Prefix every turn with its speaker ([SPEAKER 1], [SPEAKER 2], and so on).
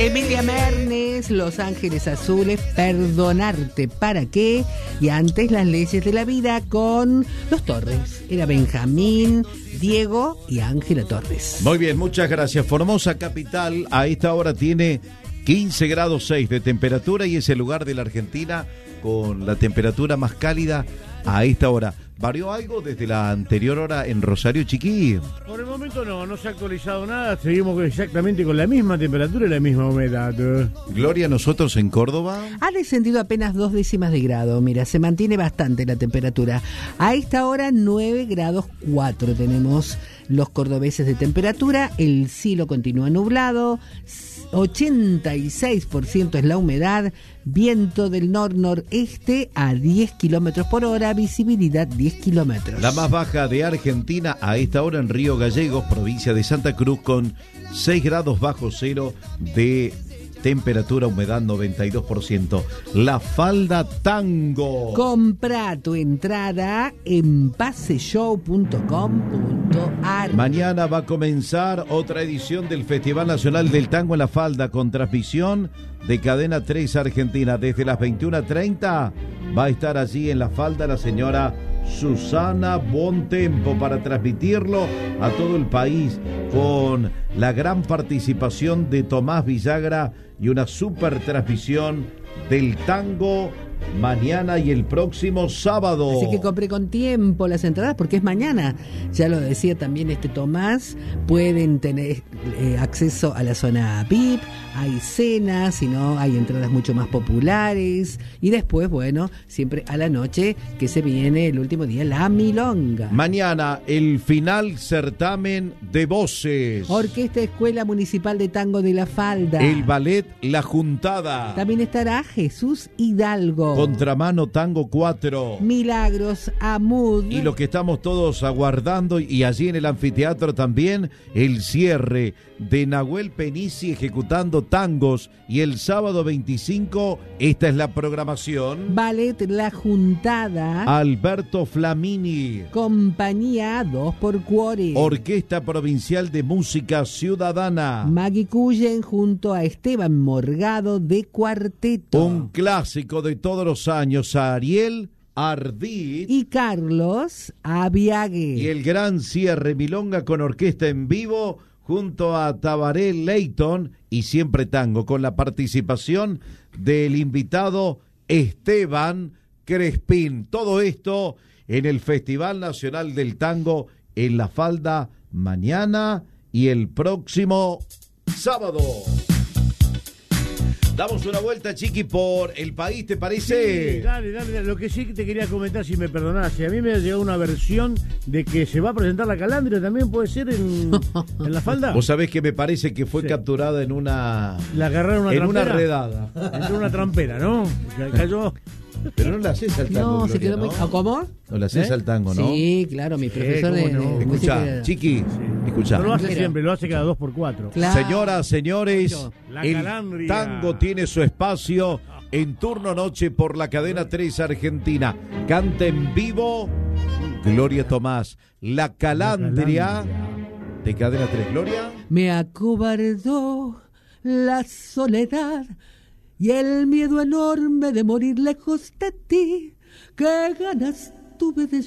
[SPEAKER 1] Emilia Mernes, Los Ángeles Azules, Perdonarte para qué, y antes Las Leyes de la Vida con Los Torres. Era Benjamín, Diego y Ángela Torres.
[SPEAKER 2] Muy bien, muchas gracias. Formosa capital a esta hora tiene 15 grados 6 de temperatura y es el lugar de la Argentina con la temperatura más cálida a esta hora. ¿Varió algo desde la anterior hora en Rosario, Chiqui?
[SPEAKER 3] Por el momento no se ha actualizado nada. Seguimos exactamente con la misma temperatura y la misma humedad.
[SPEAKER 2] Gloria, nosotros en Córdoba
[SPEAKER 1] ha descendido apenas 2 décimas de grado. Mira, se mantiene bastante la temperatura. A esta hora 9 grados 4 tenemos los cordobeses de temperatura. El cielo continúa nublado. 86% es la humedad. Viento del nor-noreste a 10 kilómetros por hora. Visibilidad 10 kilómetros.
[SPEAKER 2] La más baja de Argentina a esta hora en Río Gallegos, provincia de Santa Cruz, con 6 grados bajo cero de temperatura, humedad 92%. La Falda Tango.
[SPEAKER 1] Compra tu entrada en paseshow.com.ar.
[SPEAKER 2] Mañana va a comenzar otra edición del Festival Nacional del Tango en La Falda, con transmisión de Cadena 3 Argentina. Desde las 21:30 va a estar allí en La Falda la señora Susana Bontempo para transmitirlo a todo el país, con la gran participación de Tomás Villagra y una super transmisión del tango mañana y el próximo sábado.
[SPEAKER 1] Así que compré con tiempo las entradas porque es mañana. Ya lo decía también Tomás, pueden tener acceso a la zona VIP, hay cenas, si no hay entradas mucho más populares, y después, bueno, siempre a la noche que se viene el último día, la milonga.
[SPEAKER 2] Mañana el final certamen de voces.
[SPEAKER 1] Orquesta Escuela Municipal de Tango de La Falda.
[SPEAKER 2] El ballet La Juntada.
[SPEAKER 1] También estará Jesús Hidalgo.
[SPEAKER 2] Contramano Tango 4.
[SPEAKER 1] Milagros Amud.
[SPEAKER 2] Y lo que estamos todos aguardando, y allí en el anfiteatro también, el cierre de Nahuel Penici ejecutando tangos. Y el sábado 25, esta es la programación.
[SPEAKER 1] Ballet La Juntada.
[SPEAKER 2] Alberto Flamini.
[SPEAKER 1] Compañía 2x4.
[SPEAKER 2] Orquesta Provincial de Música Ciudadana.
[SPEAKER 1] Maggie Cullen junto a Esteban Morgado de cuarteto.
[SPEAKER 2] Un clásico de todos los años, Ariel Ardit
[SPEAKER 1] y Carlos Abiague.
[SPEAKER 2] Y el gran cierre, milonga con orquesta en vivo junto a Tabaré Leighton y Siempre Tango, con la participación del invitado Esteban Crespín. Todo esto en el Festival Nacional del Tango en La Falda mañana y el próximo sábado. Damos una vuelta, Chiqui, por el país, ¿te parece?
[SPEAKER 3] Sí, dale. Lo que sí te quería comentar, si me perdonás, si a mí me ha llegado una versión de que se va a presentar la Calandria, ¿también puede ser en La Falda?
[SPEAKER 2] Vos sabés que me parece que fue capturada en una...
[SPEAKER 3] La agarraron
[SPEAKER 2] en una redada.
[SPEAKER 3] Entró una trampera, ¿no? Cayó...
[SPEAKER 2] Pero no la haces al tango,
[SPEAKER 1] no,
[SPEAKER 2] Gloria,
[SPEAKER 1] se quedó muy... ¿Cómo?
[SPEAKER 2] No la haces al tango, ¿no?
[SPEAKER 1] Sí, claro, mi profesor de
[SPEAKER 2] Escuchá,
[SPEAKER 1] música...
[SPEAKER 2] Chiqui, escuchá.
[SPEAKER 3] No lo hace siempre, lo hace cada 2x4.
[SPEAKER 1] Claro.
[SPEAKER 2] Señoras, señores, el
[SPEAKER 3] Calandria.
[SPEAKER 2] tango tiene su espacio en turno noche por la cadena 3 Argentina. Canta en vivo Gloria Tomás, La Calandria de cadena 3. Gloria.
[SPEAKER 1] Me acobardó la soledad y el miedo enorme de morir lejos de ti. Qué ganas tuve de